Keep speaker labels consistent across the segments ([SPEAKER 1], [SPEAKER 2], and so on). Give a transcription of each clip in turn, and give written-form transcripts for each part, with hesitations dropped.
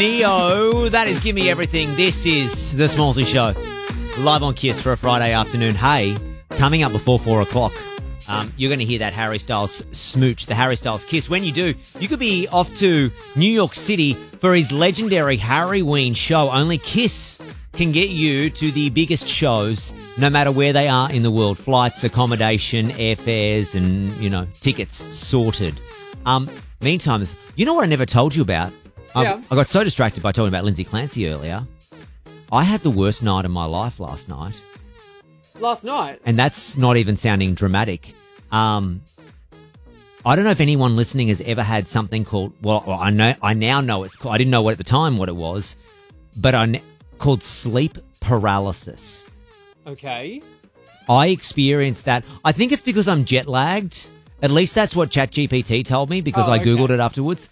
[SPEAKER 1] Neo. That is Give Me Everything. This is The Smallsy Show. Live on Kiss for a Friday afternoon. Hey, coming up before 4 o'clock, you're going to hear that Harry Styles smooch, the Harry Styles kiss. When you do, you could be off to New York City for his legendary Harryween show. Only Kiss can get you to the biggest shows, no matter where they are in the world. Flights, accommodation, airfares, and, tickets sorted. Meantime, you know what I never told you about?
[SPEAKER 2] Yeah.
[SPEAKER 1] I got so distracted by talking about Lindsay Clancy earlier. I had the worst night of my life last night.
[SPEAKER 2] Last night?
[SPEAKER 1] And that's not even sounding dramatic. I don't know if anyone listening has ever had something called, I now know it's called, I didn't know at the time what it was, but called sleep paralysis.
[SPEAKER 2] Okay.
[SPEAKER 1] I experienced that. I think it's because I'm jet lagged. At least that's what ChatGPT told me because I Googled it afterwards.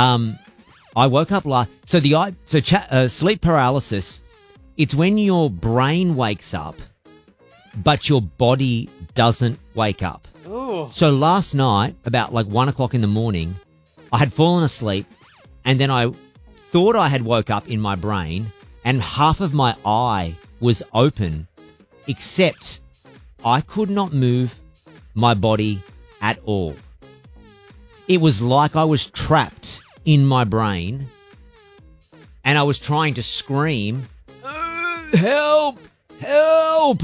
[SPEAKER 1] I woke up sleep paralysis, it's when your brain wakes up, but your body doesn't wake up.
[SPEAKER 2] Oh.
[SPEAKER 1] So last night, about 1 o'clock in the morning, I had fallen asleep, and then I thought I had woke up in my brain, and half of my eye was open, except I could not move my body at all. It was like I was trapped in my brain, and I was trying to scream, help, help,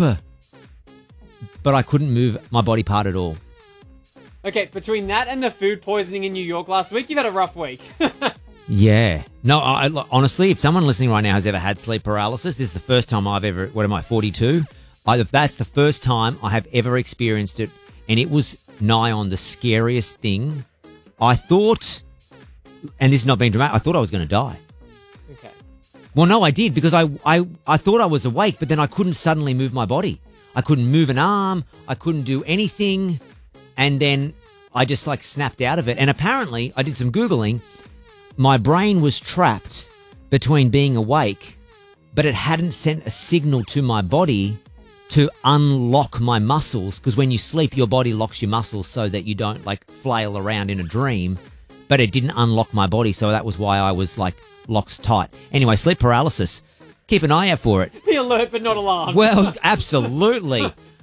[SPEAKER 1] but I couldn't move my body part at all.
[SPEAKER 2] Okay, between that and the food poisoning in New York last week, you've had a rough week.
[SPEAKER 1] Yeah. No, honestly, if someone listening right now has ever had sleep paralysis, this is the first time I've ever, 42? That's the first time I have ever experienced it, and it was nigh on the scariest thing. I thought, and this is not being dramatic, I thought I was going to die.
[SPEAKER 2] Okay.
[SPEAKER 1] Well, no, I did, because I thought I was awake, but then I couldn't suddenly move my body. I couldn't move an arm. I couldn't do anything. And then I just snapped out of it. And apparently, I did some Googling. My brain was trapped between being awake, but it hadn't sent a signal to my body to unlock my muscles. Because when you sleep, your body locks your muscles so that you don't flail around in a dream. But it didn't unlock my body. So that was why I was locks tight. Anyway, sleep paralysis. Keep an eye out for it.
[SPEAKER 2] Be alert but not alarmed.
[SPEAKER 1] Well, absolutely.